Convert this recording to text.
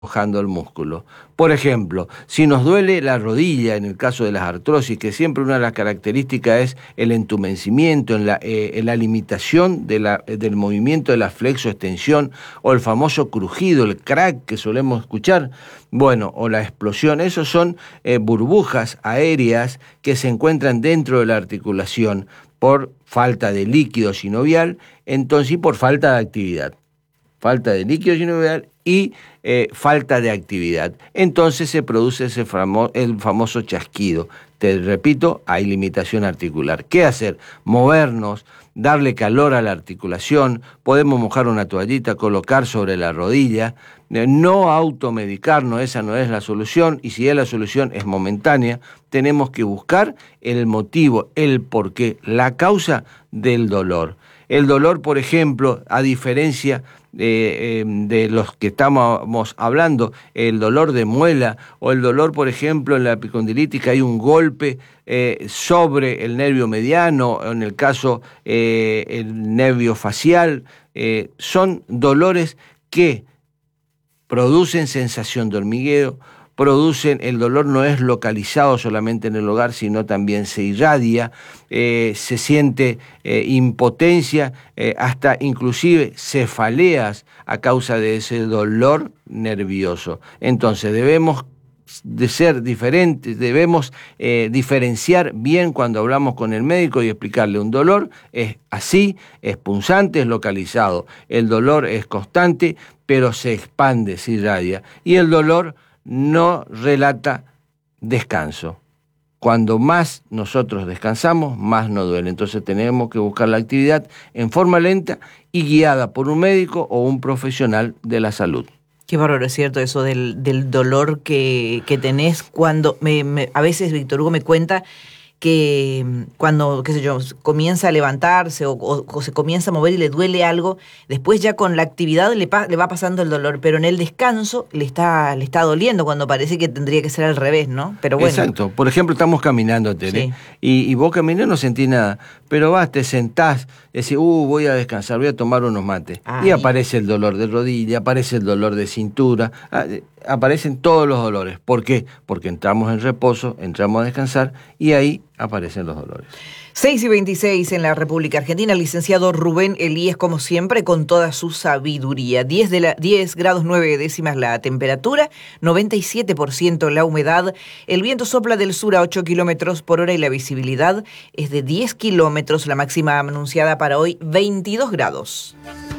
aflojando el músculo. Por ejemplo, si nos duele la rodilla, en el caso de las artrosis, que siempre una de las características es el entumecimiento, en la limitación del movimiento de la flexo-extensión, o el famoso crujido, el crack que solemos escuchar, bueno, o la explosión, esos son burbujas aéreas que se encuentran dentro de la articulación por falta de líquido sinovial, entonces, y por falta de actividad. Falta de líquido sinovial y falta de actividad. Entonces se produce el famoso chasquido. Te repito, hay limitación articular. ¿Qué hacer? Movernos, darle calor a la articulación, podemos mojar una toallita, colocar sobre la rodilla, no automedicarnos, esa no es la solución, y si es la solución es momentánea, tenemos que buscar el motivo, el porqué, la causa del dolor. El dolor, por ejemplo, a diferencia de los que estamos hablando, el dolor de muela o el dolor, por ejemplo, en la epicondilitis, que hay un golpe sobre el nervio mediano, o en el caso el nervio facial, son dolores que producen sensación de hormigueo, el dolor no es localizado solamente en el hogar, sino también se irradia, se siente impotencia, hasta inclusive cefaleas a causa de ese dolor nervioso. Entonces debemos de ser diferentes, debemos diferenciar bien cuando hablamos con el médico y explicarle un dolor es así, es punzante, es localizado, el dolor es constante, pero se expande, se irradia, y el dolor no relata descanso. Cuando más nosotros descansamos, más nos duele. Entonces tenemos que buscar la actividad en forma lenta y guiada por un médico o un profesional de la salud. Qué bárbaro, es cierto eso del dolor que tenés cuando... a veces Víctor Hugo me cuenta que cuando, qué sé yo, comienza a levantarse o se comienza a mover y le duele algo, después ya con la actividad le va pasando el dolor, pero en el descanso le está doliendo cuando parece que tendría que ser al revés, ¿no? Pero bueno. Exacto. Por ejemplo, estamos caminando, Tere, sí. y vos caminás no sentís nada, pero vas, te sentás, decís, voy a descansar, voy a tomar unos mates. Ay. Y aparece el dolor de rodilla, aparece el dolor de cintura, aparecen todos los dolores. ¿Por qué? Porque entramos en reposo, entramos a descansar y ahí aparecen los dolores. 6:26 en la República Argentina, licenciado Rubén Elías, como siempre, con toda su sabiduría. 10 grados 9 décimas la temperatura, 97% la humedad, el viento sopla del sur a 8 kilómetros por hora y la visibilidad es de 10 kilómetros, la máxima anunciada para hoy, 22 grados.